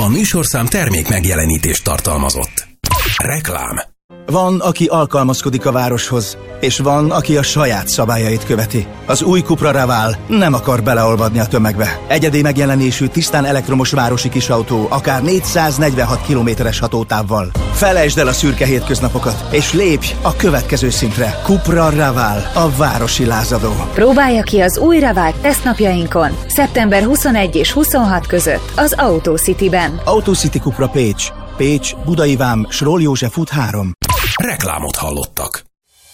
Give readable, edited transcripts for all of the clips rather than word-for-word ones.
A műsorszám termék megjelenítést tartalmazott. Reklám. Van, aki alkalmazkodik a városhoz, és van, aki a saját szabályait követi. Az új Cupra Raval nem akar beleolvadni a tömegbe. Egyedi megjelenésű, tisztán elektromos városi kisautó, akár 446 kilométeres hatótávval. Felejtsd el a szürke hétköznapokat, és lépj a következő szintre. Cupra Raval, a városi lázadó. Próbálja ki az új Raval tesztnapjainkon, szeptember 21 és 26 között az AutoCity-ben. AutoCity Cupra Pécs. Pécs, Budai Vám, Sroll József út 3. Reklámot hallottak.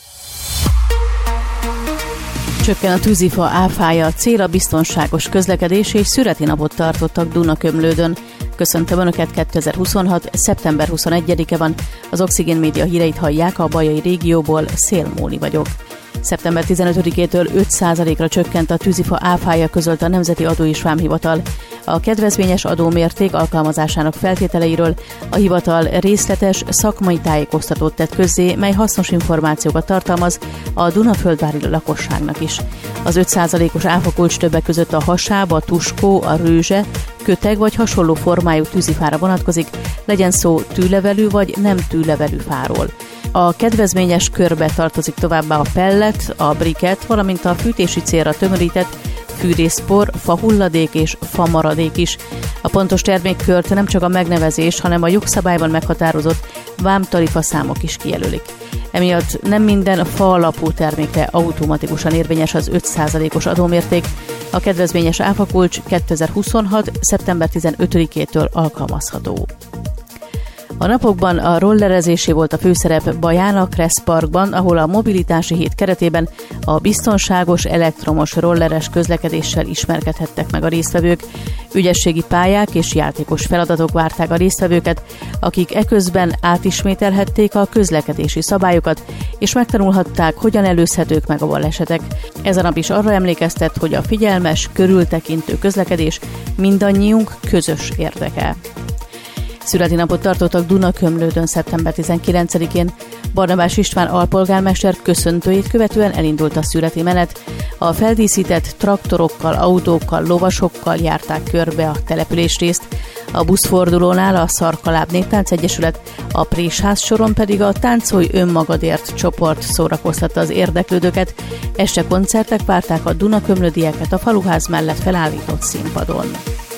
Csökken a tűzifa áfája, cél a biztonságos közlekedés, és szüreti napot tartottak Dunakömlődön. Köszöntöm Önöket, 2026. szeptember 21-e van. Az Oxigén Média híreit hallják, a bajai régióból, Szél Móni vagyok. Szeptember 15-től 5%-ra csökkent a tűzifa áfája, közölte a Nemzeti Adó és Vámhivatal. A kedvezményes adómérték alkalmazásának feltételeiről a hivatal részletes szakmai tájékoztatót tett közzé, mely hasznos információkat tartalmaz a Dunaföldvári lakosságnak is. Az 5%-os áfakulcs többek között a hasáb, a tuskó, a rőzse, köteg vagy hasonló formájú tűzifára vonatkozik, legyen szó tűlevelű vagy nem tűlevelű fáról. A kedvezményes körbe tartozik továbbá a pellet, a briket, valamint a fűtési célra tömörített fűrészpor, fahulladék és famaradék is. A pontos termékkört nem csak a megnevezés, hanem a jogszabályban meghatározott vámtarifa számok is kijelölik. Emiatt nem minden fa alapú termékre automatikusan érvényes az 5%-os adómérték. A kedvezményes áfakulcs 2026. szeptember 15-től alkalmazható. A napokban a rollerezésé volt a főszerep Baján, a Kressz Parkban, ahol a mobilitási hét keretében a biztonságos elektromos rolleres közlekedéssel ismerkedhettek meg a résztvevők. Ügyességi pályák és játékos feladatok várták a résztvevőket, akik eközben átismételhették a közlekedési szabályokat, és megtanulhatták, hogyan előzhetők meg a balesetek. Ez a nap is arra emlékeztet, hogy a figyelmes, körültekintő közlekedés mindannyiunk közös érdeke. Szüreti napot tartottak Dunakömlődön szeptember 19-én. Barnabás István alpolgármester köszöntőjét követően elindult a szüreti menet. A feldíszített traktorokkal, autókkal, lovasokkal járták körbe a településrészt. A buszfordulónál a Szarkaláb Néptánc Egyesület, a Présház soron pedig a Táncolj önmagadért csoport szórakoztatta az érdeklődőket. Este koncertek várták a dunakömlődieket a faluház mellett felállított színpadon.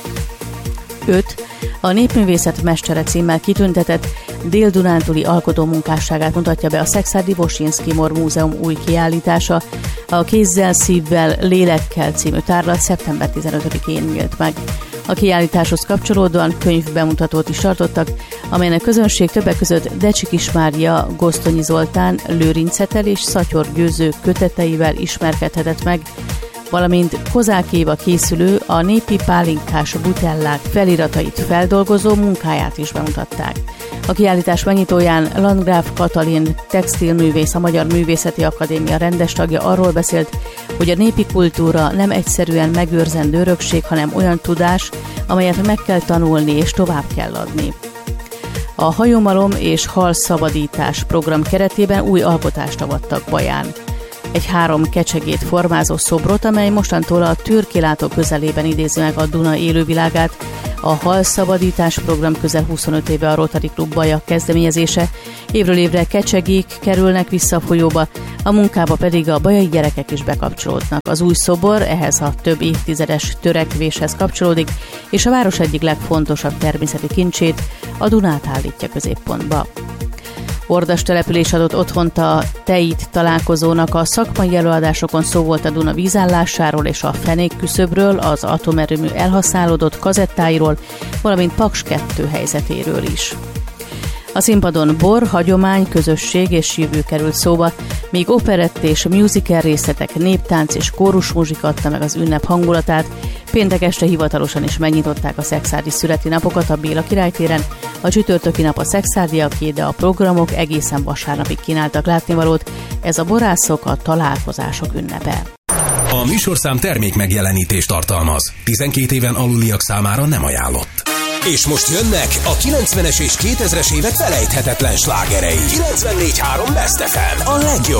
5. A Népművészet mestere címmel kitüntetett dél-dunántúli alkotó munkásságát mutatja be a Szekszárdi Wosinski Mor Múzeum új kiállítása. A Kézzel, szívvel, lélekkel című tárlat szeptember 15-én nyílt meg. A kiállításhoz kapcsolódóan könyvbemutatót is tartottak, amelyen a közönség többek között Decsi Kis Mária, Gosztonyi Zoltán, Lőrinc Etel és Szatyor Győző köteteivel ismerkedhetett meg, valamint Kozák Éva készülő, a népi pálinkás butellák feliratait feldolgozó munkáját is bemutatták. A kiállítás megnyitóján Landgráf Katalin textilművész, a Magyar Művészeti Akadémia rendes tagja arról beszélt, hogy a népi kultúra nem egyszerűen megőrzendő örökség, hanem olyan tudás, amelyet meg kell tanulni és tovább kell adni. A hajómalom és halszabadítás program keretében új alkotást avattak Baján. Egy 3 kecsegét formázó szobrot, amely mostantól a Türkilátó közelében idézi meg a Duna élővilágát. A halszabadítás program közel 25 éve a Rotary Klub Baja kezdeményezése. Évről évre kecsegék kerülnek vissza a folyóba, a munkába pedig a bajai gyerekek is bekapcsolódnak. Az új szobor ehhez a több évtizedes törekvéshez kapcsolódik, és a város egyik legfontosabb természeti kincsét, a Dunát állítja középpontba. Ordas település adott otthont a TEIT találkozónak. A szakmai előadásokon szó volt a Duna vízállásáról és a fenékküszöbről, az atomerőmű elhasználódott kazettáiról, valamint Paks 2 helyzetéről is. A színpadon bor, hagyomány, közösség és jövő került szóba, míg operett és musical részletek, néptánc és kórusmuzsika adta meg az ünnep hangulatát. Péntek este hivatalosan is megnyitották a szekszárdi szüreti napokat a Béla Király téren, a csütörtöki nap a szekszárdiaké, de a programok egészen vasárnapig kínáltak látnivalót. Ez a borászok, a találkozások ünnepe. A műsorszám termék megjelenítést tartalmaz. 12 éven aluliak számára nem ajánlott. És most jönnek a 90-es és 2000-es évek felejthetetlen slágerei. 94.3 Best FM. A legjobb